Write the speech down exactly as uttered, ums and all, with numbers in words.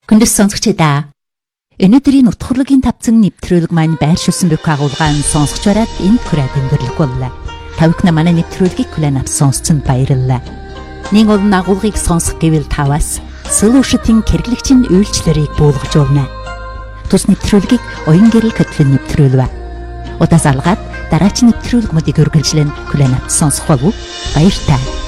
Хүндэс сонсогчдаа өнөөдрийн утгуурлын тавцан нэвтрүүлэг маань байршуулсан бүх агуулгаан сонсогч бараад энэ хүрээд өндөрлөх боллоо. Тавхна манай нэвтрүүлгийг хүлээн авсан сонсцонд баярлалаа. Нэг олон агуулгыг сонсох гэвэл таваас Solution хэрэглэгчийн үйлчлэлийг буулгаж өгнө. Тус нэвтрүүлгийг оюун гэрэл хөтлөн нэвтрүүлвэ. Удаас алгаад дараагийн нэвтрүүлэг мөдийг үргэлжлэн хүлээн авсан сонсох болов уу? Баяртай.